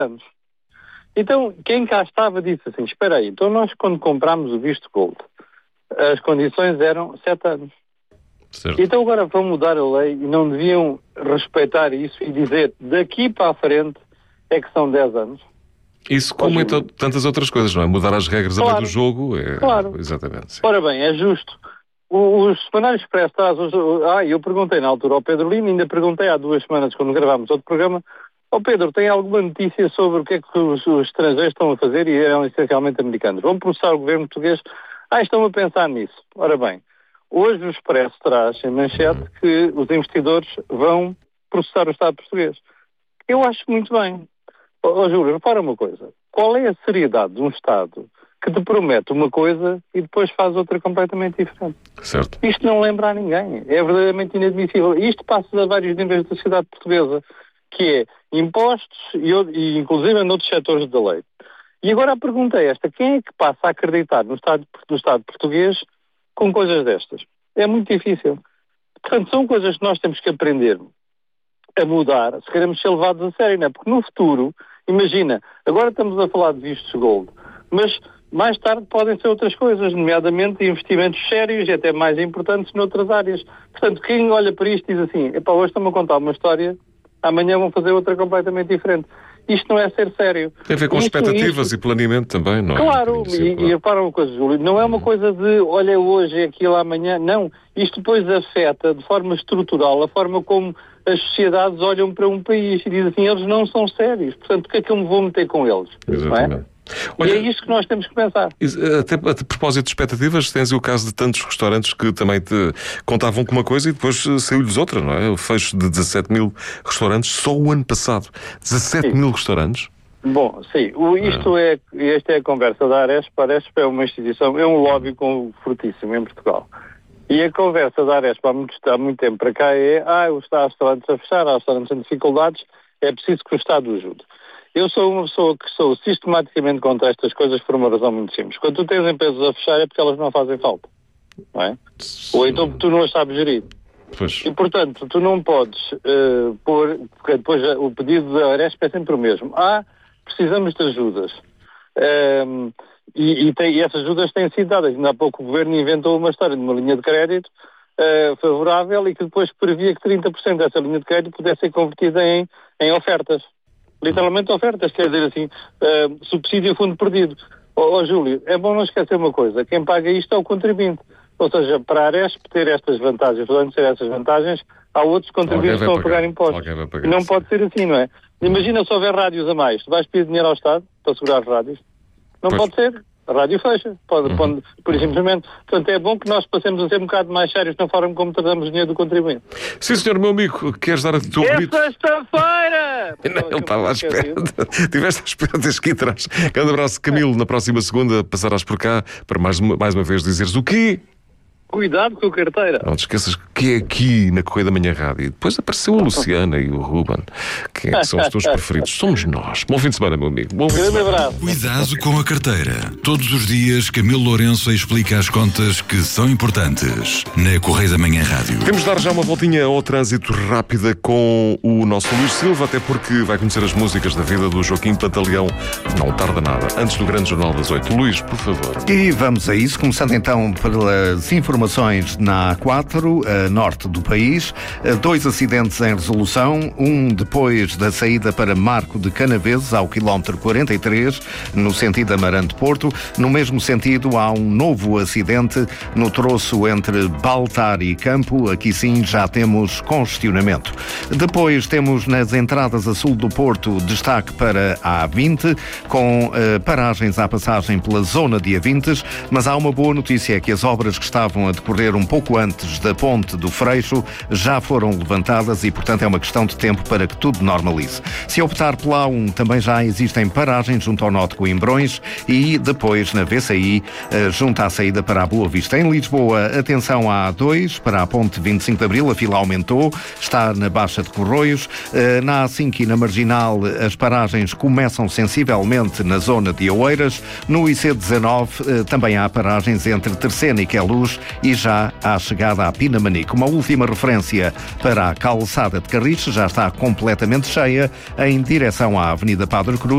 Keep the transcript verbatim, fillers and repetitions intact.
anos. Então, quem cá estava disse assim, espera aí, então nós quando comprámos o visto Gold, as condições eram sete anos. Certo. Então agora vão mudar a lei e não deviam respeitar isso e dizer daqui para a frente é que são dez anos. Isso como em to- tantas outras coisas, não é? Mudar as regras Claro. a meio do jogo é... Claro. Exatamente. Sim. Ora bem, é justo. O, o Semanário Expresso traz... Os, ah, eu perguntei na altura ao Pedro Lima, ainda perguntei há duas semanas quando gravámos outro programa, ó oh Pedro, tem alguma notícia sobre o que é que os, os estrangeiros estão a fazer e eram essencialmente americanos? Vão processar o governo português? Ah, estão a pensar nisso. Ora bem, hoje o Expresso traz em manchete que os investidores vão processar o Estado português. Eu acho muito bem. Ó oh, Júlio, repara uma coisa. Qual é a seriedade de um Estado que te promete uma coisa e depois faz outra completamente diferente? Certo. Isto não lembra a ninguém. É verdadeiramente inadmissível. Isto passa a vários níveis da sociedade portuguesa, que é impostos e, e inclusive em outros setores da lei. E agora a pergunta é esta. Quem é que passa a acreditar no Estado, no Estado português com coisas destas? É muito difícil. Portanto, são coisas que nós temos que aprender a mudar se queremos ser levados a sério, não é? Porque no futuro, imagina, agora estamos a falar de vistos Gold, mas mais tarde podem ser outras coisas, nomeadamente investimentos sérios e até mais importantes noutras áreas. Portanto, quem olha para isto diz assim, epá, hoje estão-me a contar uma história, amanhã vão fazer outra completamente diferente. Isto não é ser sério. Tem a ver com isto, expectativas isto... e planeamento também, não é? Claro, Sim, e, claro. e repara uma coisa, Júlio, não é uma coisa de, olha, hoje é aquilo, amanhã, não. Isto depois afeta de forma estrutural a forma como as sociedades olham para um país e dizem assim, eles não são sérios, portanto, o que é que eu me vou meter com eles? Exatamente. Não é? Olha, e é isto que nós temos que pensar. Até a propósito de expectativas, tens o caso de tantos restaurantes que também te contavam com uma coisa e depois saiu-lhes outra, não é? O fecho de dezassete mil restaurantes só o ano passado. dezassete mil restaurantes? Bom, sim. O, isto é, esta é a conversa da Aresp. A Aresp é uma instituição, é um lobby com, fortíssimo em Portugal. E a conversa da Aresp há muito, há muito tempo para cá é ah, os restaurantes a fechar, há restaurantes em dificuldades, é preciso que o Estado ajude. Eu sou uma pessoa que sou sistematicamente contra estas coisas por uma razão muito simples. Quando tu tens empresas a fechar é porque elas não fazem falta, não é? Ou então porque tu não as sabes gerir. Pois. E, portanto, tu não podes uh, pôr, porque depois o pedido da Aresp é sempre o mesmo. Ah, precisamos de ajudas. Um, e, e, tem, e essas ajudas têm sido dadas. Ainda há pouco o Governo inventou uma história de uma linha de crédito uh, favorável e que depois previa que trinta por cento dessa linha de crédito pudesse ser convertida em, em ofertas. Literalmente ofertas, quer dizer assim, uh, subsídio fundo perdido. Ó oh, oh, Júlio, é bom não esquecer uma coisa, quem paga isto é o contribuinte. Ou seja, para a Aresp ter estas vantagens, portanto ter essas vantagens, há outros contribuintes que estão a pagar impostos. Pagar, não pode ser assim, não é? Imagina se houver rádios a mais, tu vais pedir dinheiro ao Estado para segurar as rádios? Não pois. Pode ser. A rádio fecha, pode, uhum. pode, por simplesmente. Portanto, é bom que nós passemos a ser um bocado mais sérios na forma como tratamos o dinheiro do contribuinte. Sim, senhor, meu amigo, queres dar a tua é grito? sexta-feira! Não, ele estava à espera. Tiveste à espera desde aqui atrás. Grande abraço, Camilo. Na próxima segunda passarás por cá para mais uma, mais uma vez dizeres o quê? Cuidado com a carteira. Não te esqueças que é aqui na Correia da Manhã Rádio. Depois apareceu a Luciana e o Ruben. Quem é que são os teus preferidos? Somos nós. Bom fim de semana, meu amigo. Bom fim de semana. Grande abraço. Cuidado com a carteira. Todos os dias, Camilo Lourenço explica as contas que são importantes na Correia da Manhã Rádio. Vamos dar já uma voltinha ao trânsito rápida com o nosso Luís Silva, até porque vai conhecer as músicas da vida do Joaquim Pantaleão. Não tarda nada. Antes do grande jornal das oito. Luís, por favor. E vamos a isso, começando então pelas informações na A quatro, a norte do país. Dois acidentes em resolução, um depois da saída para Marco de Canaveses, ao quilómetro quarenta e três, no sentido Amarante-Porto. No mesmo sentido, há um novo acidente no troço entre Baltar e Campo. Aqui sim já temos congestionamento. Depois temos nas entradas a sul do Porto destaque para a A vinte, com uh, paragens à passagem pela zona de Avintes, mas há uma boa notícia, é que as obras que estavam a decorrer um pouco antes da ponte do Freixo já foram levantadas e, portanto, é uma questão de tempo para que tudo normalize. Se optar pela A um, também já existem paragens junto ao nó de Coimbrões e depois na V C I, junto à saída para a Boa Vista. Em Lisboa, atenção à A dois, para a ponte vinte e cinco de Abril, a fila aumentou, está na Baixa de Corroios. Na A cinco e na Marginal, as paragens começam sensivelmente na zona de Oeiras. No I C dezanove, também há paragens entre Terceira e Queluz e já há chegada à Pinamanique. Uma última referência para a calçada de Carris, já está completamente cheia em direção à Avenida Padre Cruz.